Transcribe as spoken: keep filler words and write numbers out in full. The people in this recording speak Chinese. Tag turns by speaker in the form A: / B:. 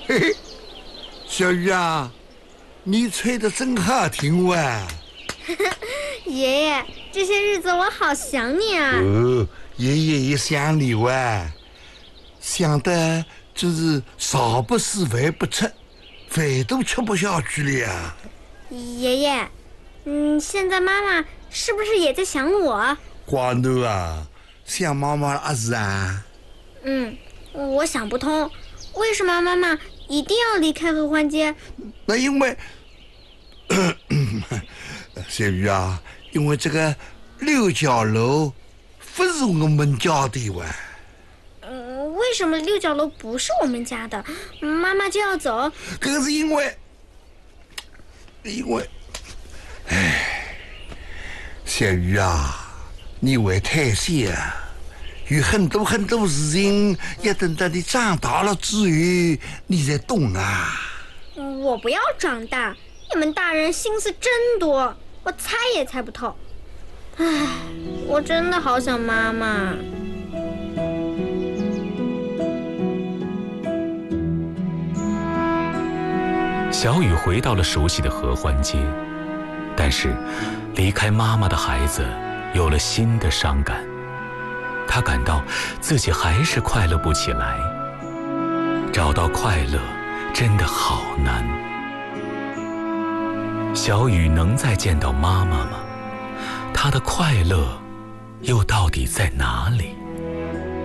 A: 嘿嘿，小雨啊，你吹得真好听哇！
B: 爷爷，这些日子我好想你啊。
A: 哦，爷爷也想你哇，想的就是少不思饭不吃，饭都吃不下去了呀。
B: 爷爷，嗯，现在妈妈是不是也在想我？
A: 瓜奴啊，想妈妈啊是啊。
B: 嗯，我想不通，为什么妈妈一定要离开合欢街？
A: 那因为，小雨啊，因为这个六角楼不是我们家的哇。
B: 嗯，为什么六角楼不是我们家的？妈妈就要走？
A: 可是因为，因为，哎，小雨啊，你会太小啊。有很多很多事情要等到你长大了之后你才懂啊。
B: 我不要长大，你们大人心思真多，我猜也猜不透。唉，我真的好想妈妈。
C: 小雨回到了熟悉的合欢街，但是离开妈妈的孩子有了新的伤感。他感到自己还是快乐不起来，找到快乐真的好难。小雨能再见到妈妈吗？她的快乐又到底在哪里？